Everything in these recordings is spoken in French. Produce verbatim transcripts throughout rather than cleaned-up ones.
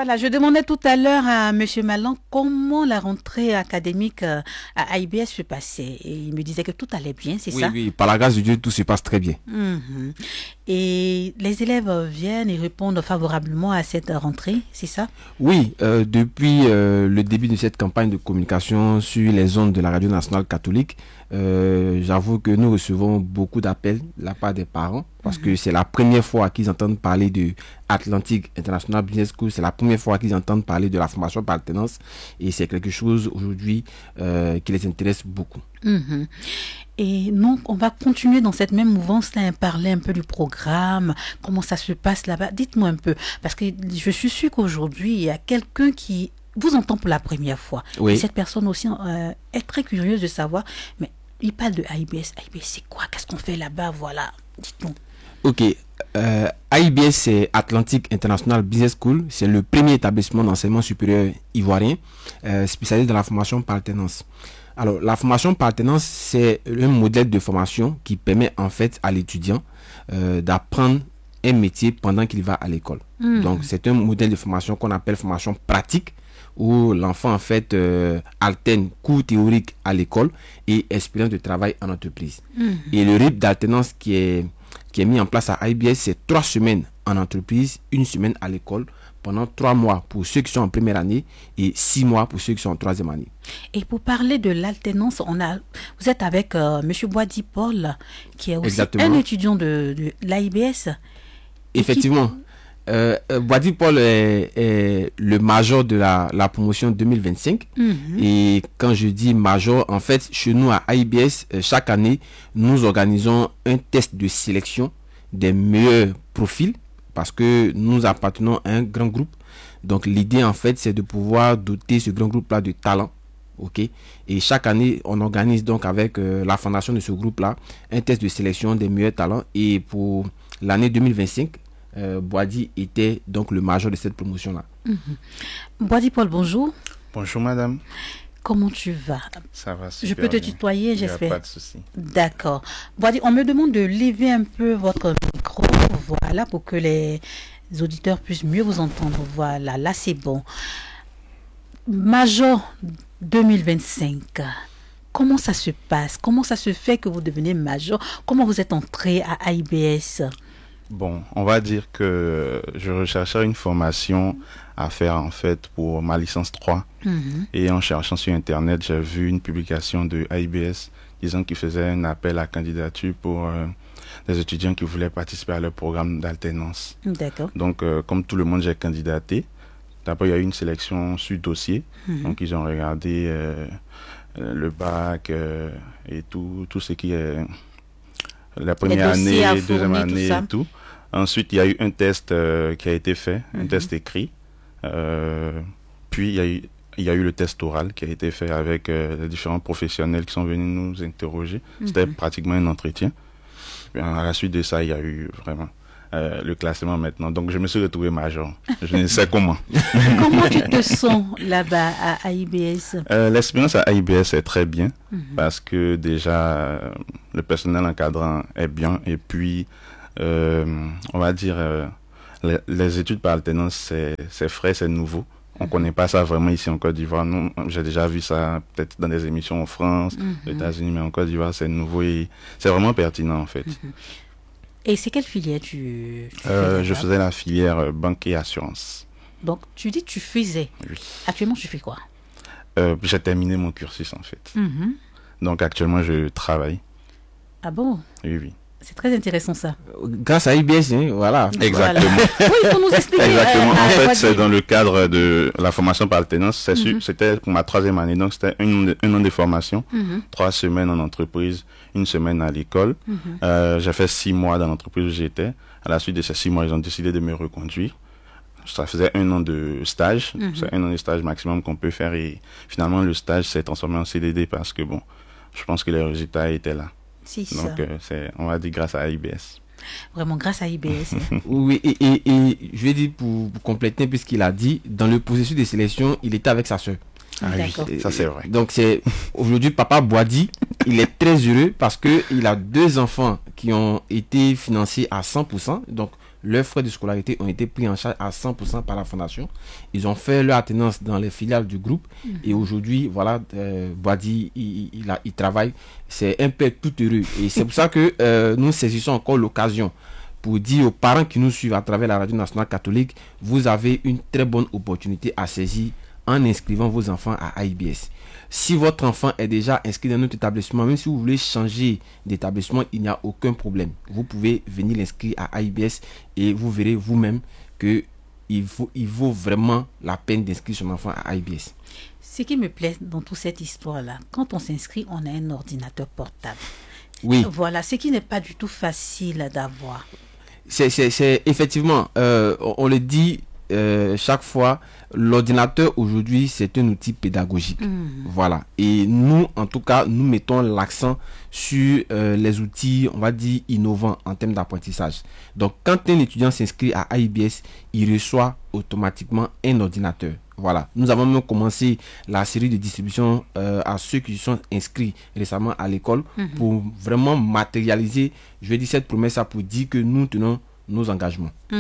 Voilà, je demandais tout à l'heure à M. Malan comment la rentrée académique à I B S se passait. Et il me disait que tout allait bien, c'est oui, ça? Oui, oui, par la grâce de Dieu, tout se passe très bien. Mmh. Et les élèves viennent et répondent favorablement à cette rentrée, c'est ça? Oui, euh, depuis euh, le début de cette campagne de communication sur les ondes de la Radio Nationale Catholique, euh, j'avoue que nous recevons beaucoup d'appels de la part des parents parce mmh. que c'est la première fois qu'ils entendent parler de Atlantic International Business School, c'est la première fois qu'ils entendent parler de la formation par alternance et c'est quelque chose aujourd'hui euh, qui les intéresse beaucoup. Mmh. Et donc, on va continuer dans cette même mouvance-là, parler un peu du programme, comment ça se passe là-bas. Dites-moi un peu, parce que je suis sûre qu'aujourd'hui, il y a quelqu'un qui vous entend pour la première fois. Oui. Et cette personne aussi euh, est très curieuse de savoir, mais il parle de I B S. I B S, c'est quoi? Qu'est-ce qu'on fait là-bas? Voilà, dites-nous. Ok, euh, I B S, c'est Atlantic International Business School. C'est le premier établissement d'enseignement supérieur ivoirien euh, spécialisé dans la formation par alternance. Alors, la formation par alternance, c'est un modèle de formation qui permet en fait à l'étudiant euh, d'apprendre un métier pendant qu'il va à l'école. Mmh. Donc, c'est un modèle de formation qu'on appelle formation pratique, où l'enfant en fait euh, alterne cours théoriques à l'école et expérience de travail en entreprise. Mmh. Et le rythme d'alternance qui est, qui est mis en place à I B S, c'est trois semaines en entreprise, une semaine à l'école, pendant trois mois pour ceux qui sont en première année et six mois pour ceux qui sont en troisième année. Et pour parler de l'alternance, on a, vous êtes avec euh, M. Boadi Paul, qui est aussi Exactement. un étudiant de, de l'I B S. Effectivement. Qui... Euh, Boadi Paul est, est le major de la, la promotion deux mille vingt-cinq. Mm-hmm. Et quand je dis major, en fait, chez nous à I B S, chaque année, nous organisons un test de sélection des meilleurs profils parce que nous appartenons à un grand groupe. Donc l'idée en fait c'est de pouvoir doter ce grand groupe là de talent. Ok. Et chaque année on organise donc avec euh, la fondation de ce groupe là un test de sélection des meilleurs talents. Et pour l'année deux mille vingt-cinq, euh, Boadi était donc le major de cette promotion là. Mm-hmm. Boadi Paul, bonjour. Bonjour madame. Comment tu vas? Ça va super. Je peux te bien. tutoyer, j'espère. Il n'y a pas de souci. D'accord. Boadi, on me demande de lever un peu votre micro, voilà, pour que les auditeurs puissent mieux vous entendre. Voilà, là c'est bon. Major deux mille vingt-cinq, comment ça se passe? Comment ça se fait que vous devenez major? Comment vous êtes entré à I B S? Bon, on va dire que je recherchais une formation à faire en fait pour ma licence trois. Mm-hmm. Et en cherchant sur internet, j'ai vu une publication de I B S disant qu'il faisait un appel à candidature pour euh, des étudiants qui voulaient participer à leur programme d'alternance. D'accord. Donc, euh, comme tout le monde, j'ai candidaté. D'abord, il y a eu une sélection sur dossier. Mm-hmm. Donc, ils ont regardé euh, le bac euh, et tout, tout ce qui est la première année, deuxième année et tout. Ensuite, il y a eu un test euh, qui a été fait, mm-hmm. un test écrit. Euh, puis, il y a eu il y a eu le test oral qui a été fait avec euh, les différents professionnels qui sont venus nous interroger. Mm-hmm. C'était pratiquement un entretien. Et à la suite de ça, il y a eu vraiment euh, le classement maintenant. Donc, je me suis retrouvé major. Je ne sais comment. Comment tu te sens là-bas à I B S? euh, L'expérience à I B S est très bien mm-hmm. parce que déjà, euh, le personnel encadrant est bien. Et puis, euh, on va dire, euh, les, les études par alternance, c'est, c'est frais, c'est nouveau. On ne connaît pas ça vraiment ici en Côte d'Ivoire. Non, j'ai déjà vu ça peut-être dans des émissions en France, mm-hmm. aux États-Unis, mais en Côte d'Ivoire, c'est nouveau et c'est vraiment pertinent en fait. Mm-hmm. Et c'est quelle filière tu, tu euh, Je faisais la filière euh, banque et assurance. Donc, tu dis tu faisais. Oui. Actuellement, tu fais quoi? euh, J'ai terminé mon cursus en fait. Mm-hmm. Donc, actuellement, je travaille. Ah bon? Oui, oui. C'est très intéressant ça. Grâce à I B S, hein, voilà. Exactement. Voilà. Oui, il faut nous expliquer. Exactement. Euh, en fait, euh, c'est dans le cadre de la formation par alternance. C'est mm-hmm. C'était pour ma troisième année. Donc, c'était un, un an de formation. Mm-hmm. Trois semaines en entreprise, une semaine à l'école. Mm-hmm. Euh, j'ai fait six mois dans l'entreprise où j'étais. À la suite de ces six mois, ils ont décidé de me reconduire. Ça faisait un an de stage. Mm-hmm. C'est un an de stage maximum qu'on peut faire. Et finalement, le stage s'est transformé en C D D parce que, bon, je pense que les résultats étaient là. C'est Donc, euh, c'est, on va dire grâce à I B S. Vraiment, grâce à I B S. Oui, et, et, et je vais dire pour, pour compléter, puisqu'il a dit, dans le processus de sélection, il était avec sa soeur. Ah oui, ça c'est vrai. Donc, c'est aujourd'hui, papa Boadi, il est très heureux parce qu'il a deux enfants qui ont été financés à cent pour cent. Donc, leurs frais de scolarité ont été pris en charge à cent pour cent par la fondation. Ils ont fait leur attendance dans les filiales du groupe. Mmh. Et aujourd'hui, voilà, euh, Boadi, il, il, a, il travaille. C'est un père tout heureux. Et c'est pour ça que euh, nous saisissons encore l'occasion pour dire aux parents qui nous suivent à travers la Radio Nationale Catholique, vous avez une très bonne opportunité à saisir en inscrivant vos enfants à A I B S. Si votre enfant est déjà inscrit dans notre établissement, même si vous voulez changer d'établissement, il n'y a aucun problème. Vous pouvez venir l'inscrire à A I B S et vous verrez vous-même que il vaut, il vaut vraiment la peine d'inscrire son enfant à A I B S. Ce qui me plaît dans toute cette histoire-là, quand on s'inscrit, on a un ordinateur portable. Oui. Voilà, ce qui n'est pas du tout facile d'avoir. C'est, c'est, c'est effectivement, euh, on, on le dit euh, chaque fois, l'ordinateur aujourd'hui c'est un outil pédagogique. Mmh. Voilà. Et nous, en tout cas, nous mettons l'accent sur euh, les outils, on va dire, innovants en termes d'apprentissage. Donc, quand un étudiant s'inscrit à A I B S, il reçoit automatiquement un ordinateur. Voilà. Nous avons même commencé la série de distribution euh, à ceux qui sont inscrits récemment à l'école mmh. pour vraiment matérialiser, je vais dire cette promesse pour dire que nous tenons nos engagements. Mmh.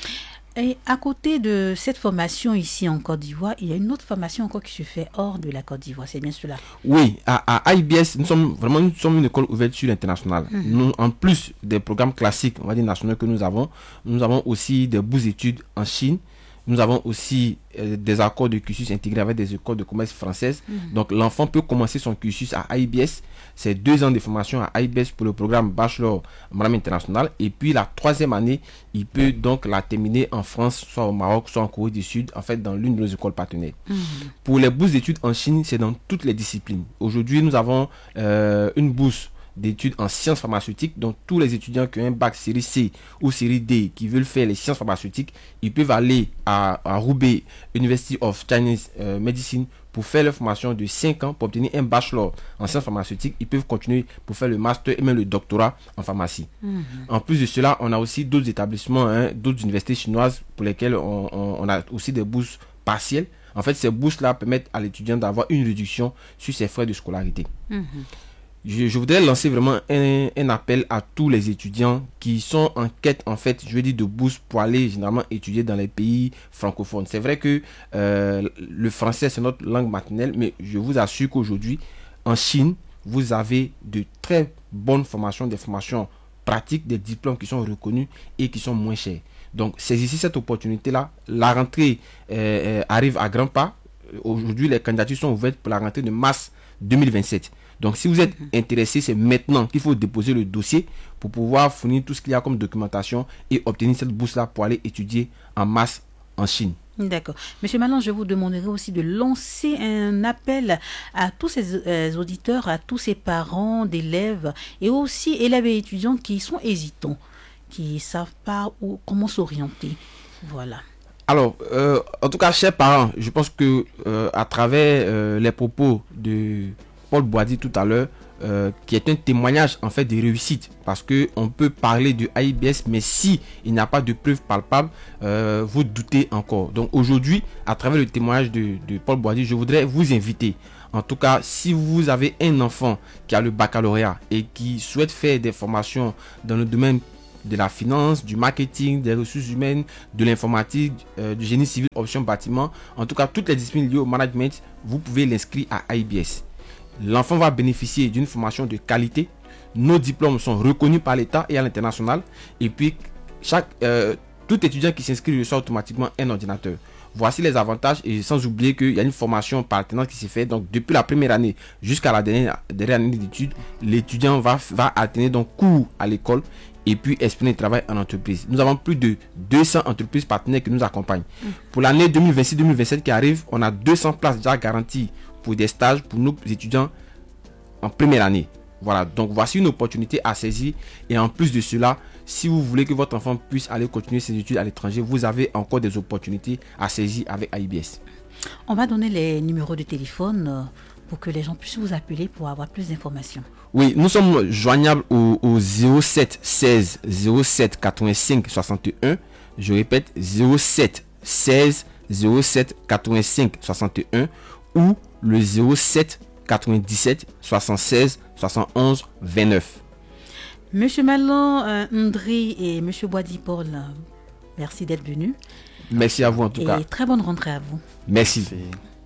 Et à côté de cette formation ici en Côte d'Ivoire, il y a une autre formation encore qui se fait hors de la Côte d'Ivoire, c'est bien cela? Oui, à, à A I B S, nous sommes vraiment nous sommes une école ouverte sur l'international. Mmh. Nous, en plus des programmes classiques, on va dire nationaux que nous avons, nous avons aussi des bourses d'études en Chine. Nous avons aussi euh, des accords de cursus intégrés avec des écoles de commerce françaises. Mmh. Donc, l'enfant peut commencer son cursus à A I B S. C'est deux ans de formation à A I B S pour le programme Bachelor Madame International. Et puis, la troisième année, il peut donc la terminer en France, soit au Maroc, soit en Corée du Sud, en fait, dans l'une de nos écoles partenaires. Mmh. Pour les bourses d'études en Chine, c'est dans toutes les disciplines. Aujourd'hui, nous avons euh, une bourse d'études en sciences pharmaceutiques. Donc tous les étudiants qui ont un bac série C ou série D qui veulent faire les sciences pharmaceutiques, ils peuvent aller à, à Roubaix University of Chinese uh, Medicine pour faire leur formation de cinq ans pour obtenir un bachelor en sciences pharmaceutiques. Ils peuvent continuer pour faire le master et même le doctorat en pharmacie. Mm-hmm. En plus de cela, on a aussi d'autres établissements, hein, d'autres universités chinoises pour lesquelles on, on, on a aussi des bourses partielles. En fait, ces bourses-là permettent à l'étudiant d'avoir une réduction sur ses frais de scolarité. Mm-hmm. Je, je voudrais lancer vraiment un, un appel à tous les étudiants qui sont en quête, en fait, je veux dire, de bourse pour aller généralement étudier dans les pays francophones. C'est vrai que euh, le français, c'est notre langue maternelle, mais je vous assure qu'aujourd'hui, en Chine, vous avez de très bonnes formations, des formations pratiques, des diplômes qui sont reconnus et qui sont moins chers. Donc, saisissez cette opportunité-là. La rentrée euh, arrive à grands pas. Aujourd'hui, les candidatures sont ouvertes pour la rentrée de mars deux mille vingt-sept. Donc, si vous êtes intéressé, c'est maintenant qu'il faut déposer le dossier pour pouvoir fournir tout ce qu'il y a comme documentation et obtenir cette bourse-là pour aller étudier en masse en Chine. D'accord. Monsieur Malan, je vous demanderai aussi de lancer un appel à tous ces euh, auditeurs, à tous ces parents d'élèves et aussi élèves et étudiants qui sont hésitants, qui ne savent pas où, comment s'orienter. Voilà. Alors, euh, en tout cas, chers parents, je pense que euh, à travers euh, les propos de Paul Boadi tout à l'heure, euh, qui est un témoignage en fait de réussite, parce que on peut parler de A I B S, mais si il n'y a pas de preuves palpables, euh, vous doutez encore. Donc aujourd'hui, à travers le témoignage de, de Paul Boadi, je voudrais vous inviter. En tout cas, si vous avez un enfant qui a le baccalauréat et qui souhaite faire des formations dans le domaine de la finance, du marketing, des ressources humaines, de l'informatique, euh, du génie civil, option bâtiment, en tout cas toutes les disciplines liées au management, vous pouvez l'inscrire à A I B S. L'enfant va bénéficier d'une formation de qualité. Nos diplômes sont reconnus par l'État et à l'international. Et puis, chaque, euh, tout étudiant qui s'inscrit reçoit automatiquement un ordinateur. Voici les avantages, et sans oublier qu'il y a une formation par alternance qui s'est faite. Donc, depuis la première année jusqu'à la dernière, dernière année d'études, l'étudiant va, va alterner donc cours à l'école et puis exprimer le travail en entreprise. Nous avons plus de deux cents entreprises partenaires qui nous accompagnent. Mmh. Pour l'année deux mille vingt-six deux mille vingt-sept qui arrive, on a deux cents places déjà garanties pour des stages pour nos étudiants en première année. Voilà, donc voici une opportunité à saisir. Et en plus de cela, si vous voulez que votre enfant puisse aller continuer ses études à l'étranger, vous avez encore des opportunités à saisir avec A I B S. On va donner les numéros de téléphone pour que les gens puissent vous appeler pour avoir plus d'informations. Oui, nous sommes joignables au, au zéro sept seize zéro sept quatre-vingt-cinq soixante et un. Je répète, zéro sept seize zéro sept quatre-vingt-cinq soixante et un ou le zéro sept quatre-vingt-dix-sept soixante-seize soixante et onze vingt-neuf. Monsieur Malan, euh, Ndri et Monsieur Boadi Paul, Merci d'être venu. Merci à vous en tout Et cas. très bonne rentrée à vous. Merci. C'est-